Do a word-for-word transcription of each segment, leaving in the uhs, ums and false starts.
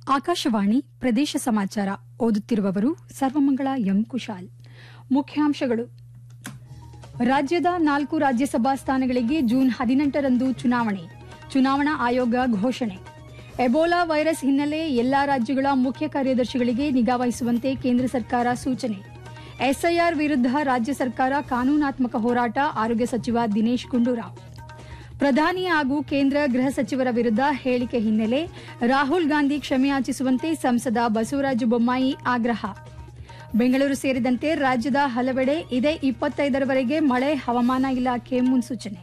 ಆಕಾಶವಾಣಿ ಪ್ರದೇಶ ಸಮಾಚಾರ ಓದುತ್ತಿರುವವರು ಸರ್ವಮಂಗಳ ಎಂ ಕುಶಾಲ್. ಮುಖ್ಯಾಂಶಗಳು: ರಾಜ್ಯದ ನಾಲ್ಕು ರಾಜ್ಯಸಭಾ ಸ್ಥಾನಗಳಿಗೆ ಜೂನ್ ಹದಿನೆಂಟರಂದು ಚುನಾವಣೆ, ಚುನಾವಣಾ ಆಯೋಗ ಘೋಷಣೆ. ಎಬೋಲಾ ವೈರಸ್ ಹಿನ್ನೆಲೆ ಎಲ್ಲಾ ರಾಜ್ಯಗಳ ಮುಖ್ಯ ಕಾರ್ಯದರ್ಶಿಗಳಿಗೆ ನಿಗಾವಹಿಸುವಂತೆ ಕೇಂದ್ರ ಸರ್ಕಾರ ಸೂಚನೆ. ಎಸ್ಐಆರ್ ವಿರುದ್ಧ ರಾಜ್ಯ ಸರ್ಕಾರ ಕಾನೂನಾತ್ಮಕ ಹೋರಾಟ, ಆರೋಗ್ಯ ಸಚಿವ ದಿನೇಶ್ ಗುಂಡೂರಾವ್. ಪ್ರಧಾನಿ ಹಾಗೂ ಕೇಂದ್ರ ಗೃಹ ಸಚಿವರ ವಿರುದ್ಧ ಹೇಳಿಕೆ ಹಿನ್ನೆಲೆ ರಾಹುಲ್ ಗಾಂಧಿ ಕ್ಷಮೆಯಾಚಿಸುವಂತೆ ಸಂಸದ ಬಸವರಾಜ ಬೊಮ್ಮಾಯಿ ಆಗ್ರಹ. ಬೆಂಗಳೂರು ಸೇರಿದಂತೆ ರಾಜ್ಯದ ಹಲವೆಡೆ ಇದೇ ಇಪ್ಪತ್ತೈದರವರೆಗೆ ಮಳೆ, ಹವಾಮಾನ ಇಲಾಖೆ ಮುನ್ಸೂಚನೆ.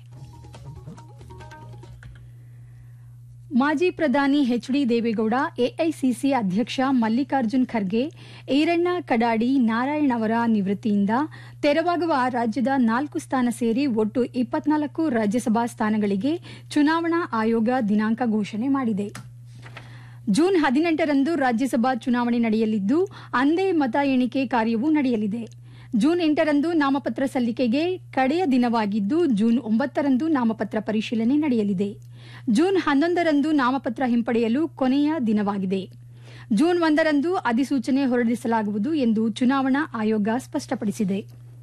ಮಾಜಿ ಪ್ರಧಾನಿ ಎಚ್ ಡಿ ದೇವೇಗೌಡ, ಎಐಸಿಸಿ ಅಧ್ಯಕ್ಷ ಮಲ್ಲಿಕಾರ್ಜುನ್ ಖರ್ಗೆ, ಈರಣ್ಣ ಕಡಾಡಿ ನಾರಾಯಣ್ ಅವರ ನಿವೃತ್ತಿಯಿಂದ ತೆರವಾಗುವ ರಾಜ್ಯದ ನಾಲ್ಕು ಸ್ಥಾನ ಸೇರಿ ಒಟ್ಟು ಇಪ್ಪತ್ನಾಲ್ಕು ರಾಜ್ಯಸಭಾ ಸ್ಥಾನಗಳಿಗೆ ಚುನಾವಣಾ ಆಯೋಗ ದಿನಾಂಕ ಘೋಷಣೆ ಮಾಡಿದೆ. ಜೂನ್ ಹದಿನೆಂಟರಂದು ರಾಜ್ಯಸಭಾ ಚುನಾವಣೆ ನಡೆಯಲಿದ್ದು, ಅಂದೇ ಮತ ಎಣಿಕೆ ಕಾರ್ಯವೂ ನಡೆಯಲಿದೆ. ಜೂನ್ ಎಂಟರಂದು ನಾಮಪತ್ರ ಸಲ್ಲಿಕೆಗೆ ಕಡೆಯ ದಿನವಾಗಿದ್ದು, ಜೂನ್ ಒಂಬತ್ತರಂದು ನಾಮಪತ್ರ ಪರಿಶೀಲನೆ ನಡೆಯಲಿದೆ. ಜೂನ್ ಹನ್ನೊಂದರಂದು ನಾಮಪತ್ರ ಹಿಂಪಡೆಯಲು ಕೊನೆಯ ದಿನವಾಗಿದೆ. ಜೂನ್ ಒಂದರಂದು ಅಧಿಸೂಚನೆ ಹೊರಡಿಸಲಾಗುವುದು ಎಂದು ಚುನಾವಣಾ ಆಯೋಗ ಸ್ಪಷ್ಟಪಡಿಸಿದೆ.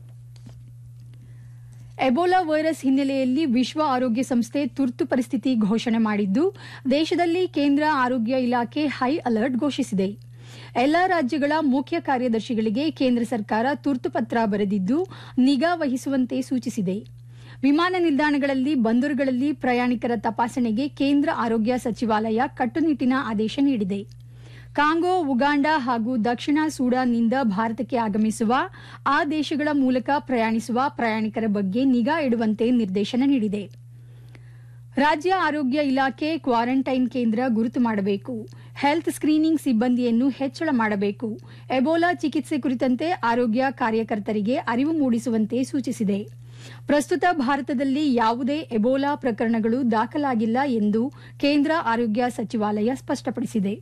ಎಬೋಲಾ ವೈರಸ್ ಹಿನ್ನೆಲೆಯಲ್ಲಿ ವಿಶ್ವ ಆರೋಗ್ಯ ಸಂಸ್ಥೆ ತುರ್ತು ಪರಿಸ್ಥಿತಿ ಘೋಷಣೆ ಮಾಡಿದ್ದು, ದೇಶದಲ್ಲಿ ಕೇಂದ್ರ ಆರೋಗ್ಯ ಇಲಾಖೆ ಹೈ ಅಲರ್ಟ್ ಘೋಷಿಸಿದೆ. ಎಲ್ಲಾ ರಾಜ್ಯಗಳ ಮುಖ್ಯ ಕಾರ್ಯದರ್ಶಿಗಳಿಗೆ ಕೇಂದ್ರ ಸರ್ಕಾರ ತುರ್ತು ಪತ್ರ ಬರೆದಿದ್ದು, ನಿಗಾ ವಹಿಸುವಂತೆ ಸೂಚಿಸಿದೆ. ವಿಮಾನ ನಿಲ್ದಾಣಗಳಲ್ಲಿ, ಬಂದರುಗಳಲ್ಲಿ ಪ್ರಯಾಣಿಕರ ತಪಾಸಣೆಗೆ ಕೇಂದ್ರ ಆರೋಗ್ಯ ಸಚಿವಾಲಯ ಕಟ್ಟುನಿಟ್ಟಿನ ಆದೇಶ ನೀಡಿದೆ. ಕಾಂಗೋ, ಉಗಾಂಡ ಹಾಗೂ ದಕ್ಷಿಣ ಸೂಡಾನ್ನಿಂದ ಭಾರತಕ್ಕೆ ಆಗಮಿಸುವ, ಆ ದೇಶಗಳ ಮೂಲಕ ಪ್ರಯಾಣಿಸುವ ಪ್ರಯಾಣಿಕರ ಬಗ್ಗೆ ನಿಗಾ ಇಡುವಂತೆ ನಿರ್ದೇಶನ ನೀಡಿದೆ. ರಾಜ್ಯ ಆರೋಗ್ಯ ಇಲಾಖೆ ಕ್ವಾರಂಟೈನ್ ಕೇಂದ್ರ ಗುರುತು ಮಾಡಬೇಕು, ಹೆಲ್ತ್ ಸ್ಕ್ರೀನಿಂಗ್ ಸಿಬ್ಬಂದಿಯನ್ನು ಹೆಚ್ಚಳ ಮಾಡಬೇಕು, ಎಬೋಲಾ ಚಿಕಿತ್ಸೆ ಕುರಿತಂತೆ ಆರೋಗ್ಯ ಕಾರ್ಯಕರ್ತರಿಗೆ ಅರಿವು ಮೂಡಿಸುವಂತೆ ಸೂಚಿಸಿದೆ. ಪ್ರಸ್ತುತ ಭಾರತದಲ್ಲಿ ಯಾವುದೇ ಎಬೋಲಾ ಪ್ರಕರಣಗಳು ದಾಖಲಾಗಿಲ್ಲ ಎಂದು ಕೇಂದ್ರ ಆರೋಗ್ಯ ಸಚಿವಾಲಯ ಸ್ಪಷ್ಟಪಡಿಸಿದೆ.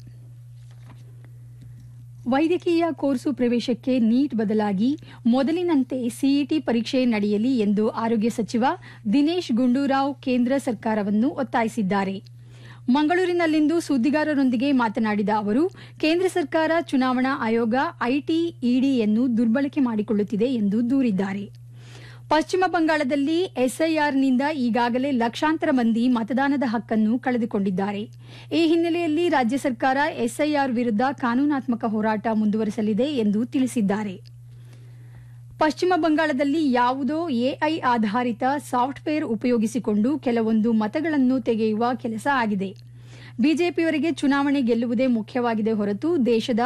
ವೈದ್ಯಕೀಯ ಕೋರ್ಸು ಪ್ರವೇಶಕ್ಕೆ ನೀಟ್ ಬದಲಾಗಿ ಮೊದಲಿನಂತೆ ಸಿಇಟಿ ಪರೀಕ್ಷೆ ನಡೆಯಲಿ ಎಂದು ಆರೋಗ್ಯ ಸಚಿವ ದಿನೇಶ್ ಗುಂಡೂರಾವ್ ಕೇಂದ್ರ ಸರ್ಕಾರವನ್ನು ಒತ್ತಾಯಿಸಿದ್ದಾರೆ. ಮಂಗಳೂರಿನಲ್ಲಿಂದು ಸುದ್ದಿಗಾರರೊಂದಿಗೆ ಮಾತನಾಡಿದ ಅವರು, ಕೇಂದ್ರ ಸರ್ಕಾರ ಚುನಾವಣಾ ಆಯೋಗ ಐಟಿ, ಇಡಿಯನ್ನು ದುರ್ಬಳಕೆ ಮಾಡಿಕೊಳ್ಳುತ್ತಿದೆ ಎಂದು ದೂರಿದ್ದಾರೆ. ಪಶ್ಚಿಮ ಬಂಗಾಳದಲ್ಲಿ ಎಸ್ಐಆರ್ನಿಂದ ಈಗಾಗಲೇ ಲಕ್ಷಾಂತರ ಮಂದಿ ಮತದಾನದ ಹಕ್ಕನ್ನು ಕಳೆದುಕೊಂಡಿದ್ದಾರೆ. ಈ ಹಿನ್ನೆಲೆಯಲ್ಲಿ ರಾಜ್ಯ ಸರ್ಕಾರ ಎಸ್ಐಆರ್ ವಿರುದ್ಧ ಕಾನೂನಾತ್ಮಕ ಹೋರಾಟ ಮುಂದುವರೆಸಲಿದೆ ಎಂದು ತಿಳಿಸಿದ್ದಾರೆ. ಪಶ್ಚಿಮ ಬಂಗಾಳದಲ್ಲಿ ಯಾವುದೋ ಎಐ ಆಧಾರಿತ ಸಾಫ್ಟ್ವೇರ್ ಉಪಯೋಗಿಸಿಕೊಂಡು ಕೆಲವೊಂದು ಮತಗಳನ್ನು ತೆಗೆಯುವ ಕೆಲಸ ಆಗಿದೆ. ಬಿಜೆಪಿಯವರಿಗೆ ಚುನಾವಣೆ ಗೆಲ್ಲುವುದೇ ಮುಖ್ಯವಾಗಿದೆ ಹೊರತು ದೇಶದ